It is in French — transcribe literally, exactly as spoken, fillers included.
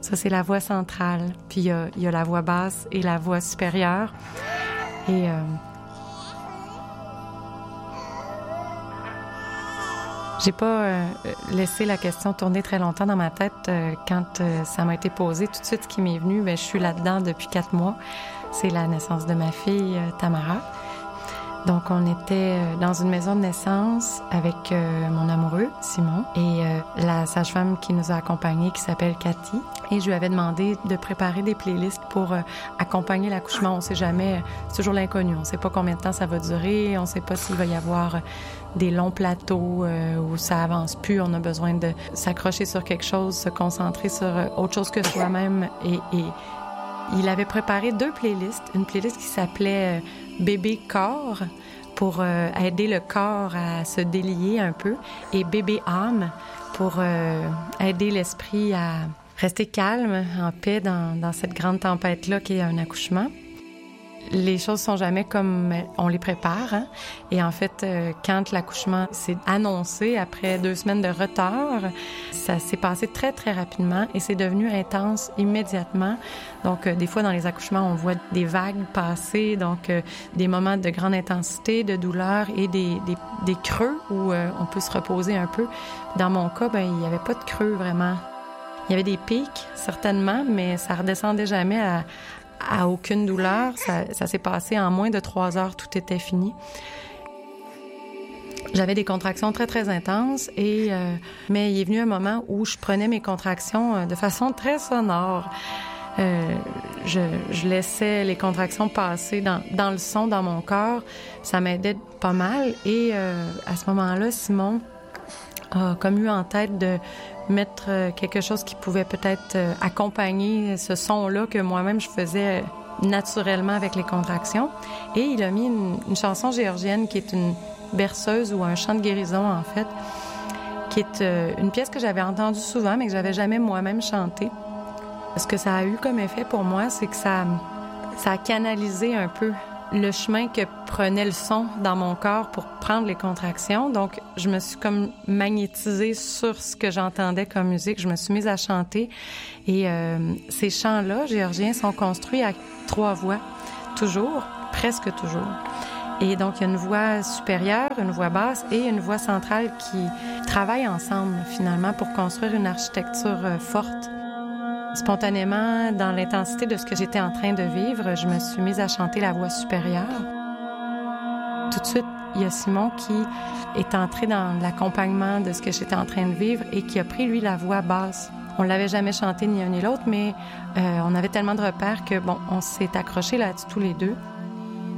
Ça, c'est la voix centrale. Puis il y a, il y a la voix basse et la voix supérieure. Et... Euh, J'ai pas euh, laissé la question tourner très longtemps dans ma tête. Euh, quand euh, ça m'a été posé, tout de suite, ce qui m'est venu, bien, je suis là-dedans depuis quatre mois. C'est la naissance de ma fille, euh, Tamara. Donc, on était dans une maison de naissance avec euh, mon amoureux, Simon, et euh, la sage-femme qui nous a accompagnés, qui s'appelle Cathy. Et je lui avais demandé de préparer des playlists pour euh, accompagner l'accouchement. On sait jamais, c'est toujours l'inconnu. On sait pas combien de temps ça va durer, on sait pas s'il va y avoir des longs plateaux euh, où ça avance plus. On a besoin de s'accrocher sur quelque chose, se concentrer sur euh, autre chose que soi-même. Et, et il avait préparé deux playlists. Une playlist qui s'appelait euh, Bébé corps pour euh, aider le corps à se délier un peu et Bébé âme pour euh, aider l'esprit à rester calme, en paix dans, dans cette grande tempête-là qui est un accouchement. Les choses sont jamais comme on les prépare. Hein? Et en fait, euh, quand l'accouchement s'est annoncé après deux semaines de retard, ça s'est passé très, très rapidement et c'est devenu intense immédiatement. Donc, euh, des fois, dans les accouchements, on voit des vagues passer, donc euh, des moments de grande intensité, de douleur et des, des, des creux où euh, on peut se reposer un peu. Dans mon cas, ben, il n'y avait pas de creux vraiment. Il y avait des pics, certainement, mais ça redescendait jamais à à aucune douleur. Ça, ça s'est passé en moins de trois heures, tout était fini. J'avais des contractions très, très intenses, et, euh, mais il est venu un moment où je prenais mes contractions euh, de façon très sonore. Euh, je, je laissais les contractions passer dans, dans le son, dans mon corps. Ça m'aidait pas mal. Et euh, à ce moment-là, Simon a comme eu en tête de mettre quelque chose qui pouvait peut-être accompagner ce son-là que moi-même je faisais naturellement avec les contractions. Et il a mis une, une chanson géorgienne qui est une berceuse ou un chant de guérison, en fait, qui est une pièce que j'avais entendue souvent, mais que j'avais jamais moi-même chantée. Ce que ça a eu comme effet pour moi, c'est que ça, ça a canalisé un peu le chemin que prenait le son dans mon corps pour prendre les contractions. Donc, je me suis comme magnétisée sur ce que j'entendais comme musique. Je me suis mise à chanter. Et euh, ces chants-là, géorgiens, sont construits à trois voix, toujours, presque toujours. Et donc, il y a une voix supérieure, une voix basse et une voix centrale qui travaillent ensemble, finalement, pour construire une architecture euh, forte. Spontanément, dans l'intensité de ce que j'étais en train de vivre, je me suis mise à chanter la voix supérieure. Tout de suite, il y a Simon qui est entré dans l'accompagnement de ce que j'étais en train de vivre et qui a pris, lui, la voix basse. On l'avait jamais chanté ni un ni l'autre, mais euh, on avait tellement de repères que, bon, on s'est accrochés là-dessus tous les deux.